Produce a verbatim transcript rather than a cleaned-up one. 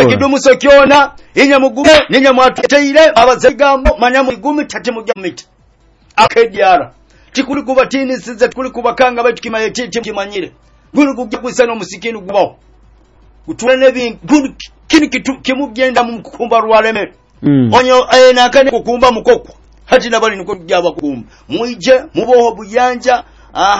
kidumu sokiona inya mugume ninya mwatuteire abazigambo manya mugumi tate mujja mita akedyara tikuli kubatini siza tikuli kubakanga baitu kimaye titi kimanyire gulu kujja kwisana musikini gubaho utulene bintu kini kitu kimugenda mu kukumba rwaleme mm. onyo ena kane kukumba mukoko hati nabali niko jaba kukumba muije muboho buyanja